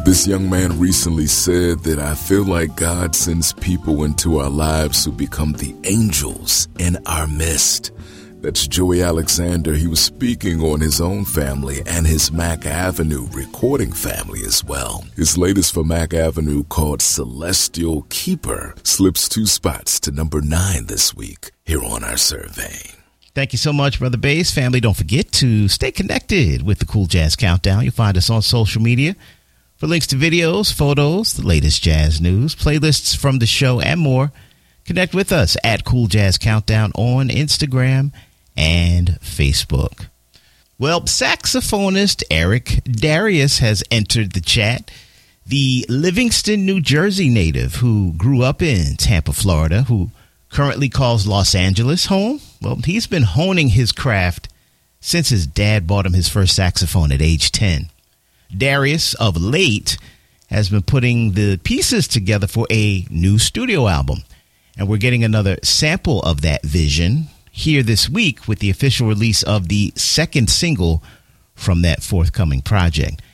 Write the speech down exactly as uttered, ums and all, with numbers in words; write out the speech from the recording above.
This young man recently said that I feel like God sends people into our lives who become the angels in our midst. That's Joey Alexander. He was speaking on his own family and his Mack Avenue recording family as well. His latest for Mack Avenue, called Celestial Keeper, slips two spots to number nine this week here on our survey. Thank you so much, Brother Bass. Family, don't forget to stay connected with the Cool Jazz Countdown. You'll find us on social media for links to videos, photos, the latest jazz news, playlists from the show, and more. Connect with us at Cool Jazz Countdown on Instagram and Facebook. Well, saxophonist Eric Darius has entered the chat. The Livingston, New Jersey native who grew up in Tampa, Florida, who currently calls Los Angeles home. Well, he's been honing his craft since his dad bought him his first saxophone at age ten. Darius, of late, has been putting the pieces together for a new studio album. And we're getting another sample of that vision here this week with the official release of the second single from that forthcoming project.